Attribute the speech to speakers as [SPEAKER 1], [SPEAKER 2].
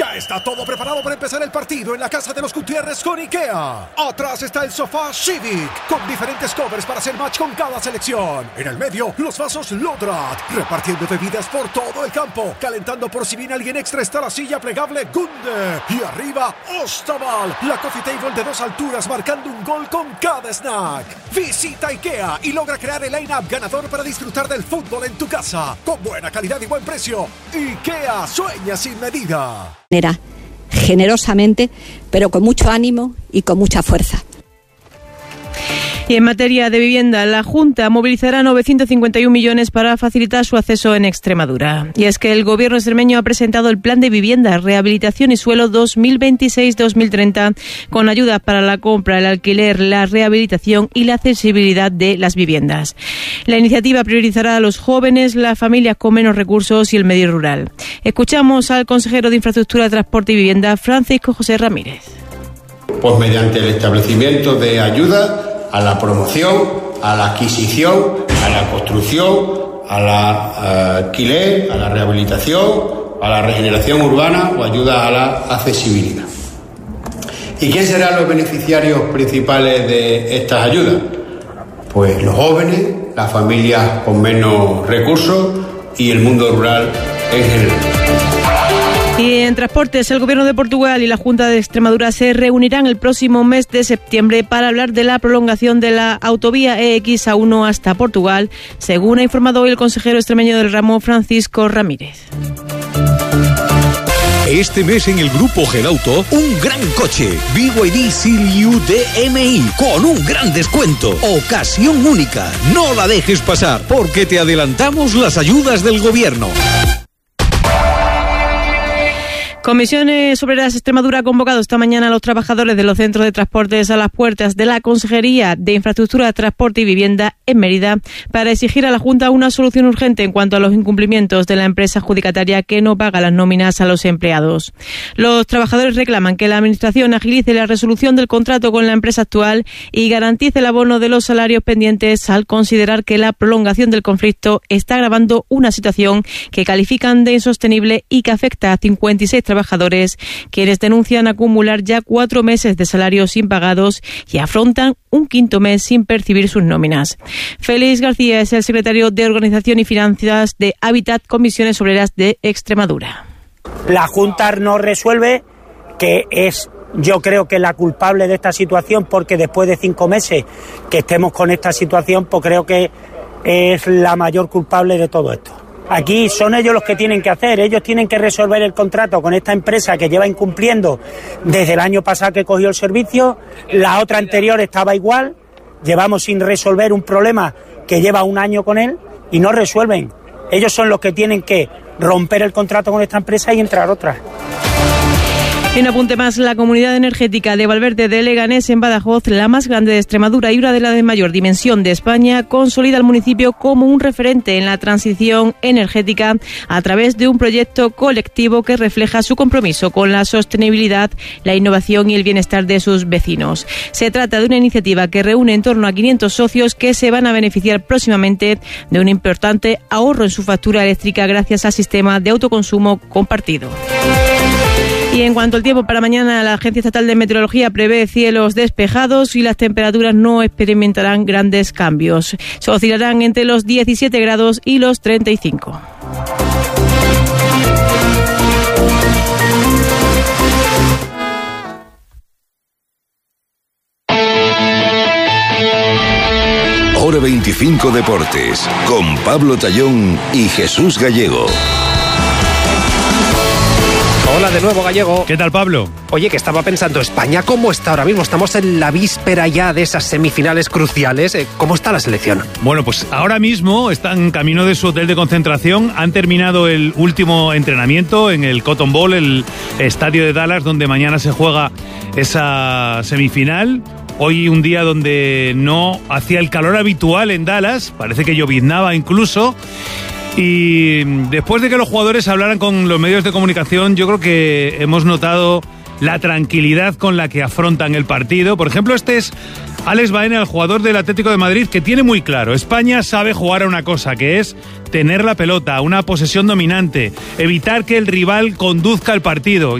[SPEAKER 1] Ya está todo preparado para empezar el partido en la casa de los Gutiérrez con IKEA. Atrás está el sofá Civic, con diferentes covers para hacer match con cada selección. En el medio, los vasos Lodrat, repartiendo bebidas por todo el campo. Calentando por si viene alguien extra está la silla plegable Gunde. Y arriba, Ostaval, la coffee table de 2 alturas marcando un gol con cada snack. Visita IKEA y logra crear el line-up ganador para disfrutar del fútbol en tu casa. Con buena calidad y buen precio. IKEA, sueña sin medida.
[SPEAKER 2] Generosamente, pero con mucho ánimo y con mucha fuerza.
[SPEAKER 3] Y en materia de vivienda, la Junta movilizará 951 millones para facilitar su acceso en Extremadura. Y es que el Gobierno extremeño ha presentado el Plan de Vivienda, Rehabilitación y Suelo 2026-2030, con ayudas para la compra, el alquiler, la rehabilitación y la accesibilidad de las viviendas. La iniciativa priorizará a los jóvenes, las familias con menos recursos y el medio rural. Escuchamos al consejero de Infraestructura, Transporte y Vivienda, Francisco José Ramírez.
[SPEAKER 4] Pues mediante el establecimiento de ayudas a la promoción, a la adquisición, a la construcción, a la alquiler, a la rehabilitación, a la regeneración urbana o ayuda a la accesibilidad. ¿Y quién serán los beneficiarios principales de estas ayudas? Pues los jóvenes, las familias con menos recursos y el mundo rural en general.
[SPEAKER 3] Y en transportes, el Gobierno de Portugal y la Junta de Extremadura se reunirán el próximo mes de septiembre para hablar de la prolongación de la autovía EX-A1 hasta Portugal, según ha informado hoy el consejero extremeño del ramo, Francisco Ramírez.
[SPEAKER 5] Este mes en el Grupo Gelauto, un gran coche, BYD Seal-U DMI, con un gran descuento. Ocasión única, no la dejes pasar, porque te adelantamos las ayudas del Gobierno.
[SPEAKER 3] Comisiones Obreras Extremadura ha convocado esta mañana a los trabajadores de los centros de transportes a las puertas de la Consejería de Infraestructura, Transporte y Vivienda en Mérida para exigir a la Junta una solución urgente en cuanto a los incumplimientos de la empresa adjudicataria que no paga las nóminas a los empleados. Los trabajadores reclaman que la Administración agilice la resolución del contrato con la empresa actual y garantice el abono de los salarios pendientes, al considerar que la prolongación del conflicto está agravando una situación que califican de insostenible y que afecta a 56 trabajadores, quienes denuncian acumular ya 4 meses de salarios impagados y afrontan un 5.º mes sin percibir sus nóminas. Félix García es el secretario de Organización y Finanzas de Habitat Comisiones Obreras de Extremadura.
[SPEAKER 6] La Junta no resuelve, que es, yo creo que la culpable de esta situación, porque después de 5 meses que estemos con esta situación, pues creo que es la mayor culpable de todo esto. Aquí son ellos los que tienen que hacer, ellos tienen que resolver el contrato con esta empresa que lleva incumpliendo desde el año pasado que cogió el servicio, la otra anterior estaba igual, llevamos sin resolver un problema que lleva 1 año con él y no resuelven. Ellos son los que tienen que romper el contrato con esta empresa y entrar otra.
[SPEAKER 3] Y un apunte más, la comunidad energética de Valverde de Leganés en Badajoz, la más grande de Extremadura y una de las de mayor dimensión de España, consolida al municipio como un referente en la transición energética a través de un proyecto colectivo que refleja su compromiso con la sostenibilidad, la innovación y el bienestar de sus vecinos. Se trata de una iniciativa que reúne en torno a 500 socios que se van a beneficiar próximamente de un importante ahorro en su factura eléctrica gracias al sistema de autoconsumo compartido. Y en cuanto al tiempo para mañana, la Agencia Estatal de Meteorología prevé cielos despejados y las temperaturas no experimentarán grandes cambios. Se oscilarán entre los 17 grados y los 35.
[SPEAKER 7] Hora 25 Deportes, con Pablo Tallón y Jesús Gallego.
[SPEAKER 8] Hola de nuevo, Gallego.
[SPEAKER 9] ¿Qué tal, Pablo?
[SPEAKER 8] Oye, que estaba pensando, ¿España cómo está ahora mismo? Estamos en la víspera ya de esas semifinales cruciales. ¿Cómo está la selección?
[SPEAKER 9] Bueno, pues ahora mismo están en camino de su hotel de concentración. Han terminado el último entrenamiento en el Cotton Bowl, el estadio de Dallas, donde mañana se juega esa semifinal. Hoy un día donde no hacía el calor habitual en Dallas, parece que lloviznaba incluso. Y después de que los jugadores hablaran con los medios de comunicación, yo creo que hemos notado la tranquilidad con la que afrontan el partido. Por ejemplo, este es Alex Baena, el jugador del Atlético de Madrid, que tiene muy claro: España sabe jugar a una cosa, que es tener la pelota, una posesión dominante, evitar que el rival conduzca el partido.